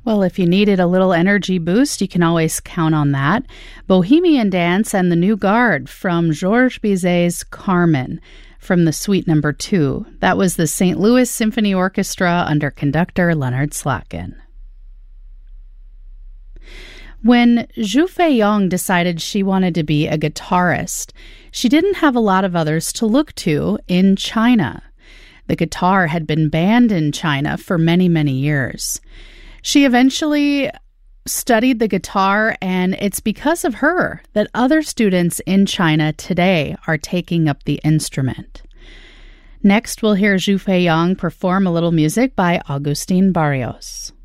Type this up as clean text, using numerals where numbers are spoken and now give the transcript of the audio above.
Well, if you needed a little energy boost, you can always count on that. Bohemian Dance and the New Guard from Georges Bizet's Carmen from the Suite No. 2. That was the St. Louis Symphony Orchestra under conductor Leonard Slatkin. When Zhu Feiyong decided she wanted to be a guitarist, she didn't have a lot of others to look to in China. The guitar had been banned in China for many, many years. She eventually studied the guitar, and it's because of her that other students in China today are taking up the instrument. Next, we'll hear Zhu Feiyong perform a little music by Agustin Barrios.